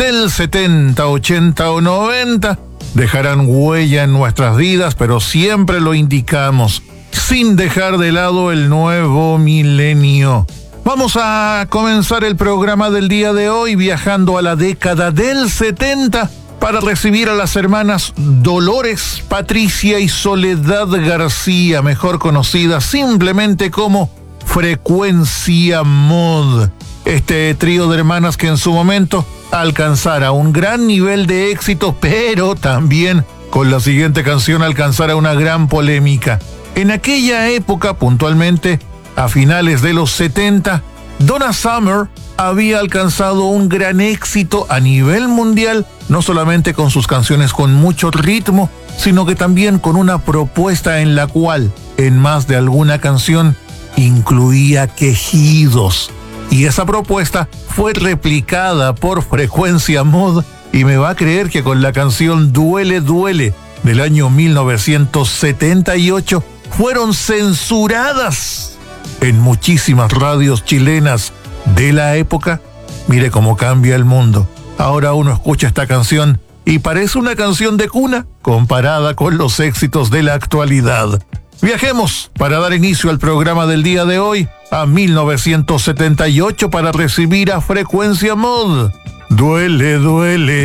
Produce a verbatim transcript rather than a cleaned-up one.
del setenta, ochenta o noventa dejarán huella en nuestras vidas, pero siempre lo indicamos, sin dejar de lado el nuevo milenio. Vamos a comenzar el programa del día de hoy viajando a la década del setenta para recibir a las hermanas Dolores, Patricia y Soledad García, mejor conocidas simplemente como Frecuencia Mod. Este trío de hermanas que en su momento alcanzara un gran nivel de éxito, pero también con la siguiente canción alcanzara una gran polémica. En aquella época, puntualmente, a finales de los setenta, Donna Summer había alcanzado un gran éxito a nivel mundial, no solamente con sus canciones con mucho ritmo, sino que también con una propuesta en la cual, en más de alguna canción, incluía quejidos. Y esa propuesta fue replicada por Frecuencia Mod, y me va a creer que con la canción Duele, Duele, del año mil novecientos setenta y ocho, fueron censuradas en muchísimas radios chilenas de la época. Mire cómo cambia el mundo. Ahora uno escucha esta canción y parece una canción de cuna comparada con los éxitos de la actualidad. Viajemos para dar inicio al programa del día de hoy a mil novecientos setenta y ocho para recibir a Frecuencia Mod. Duele, duele.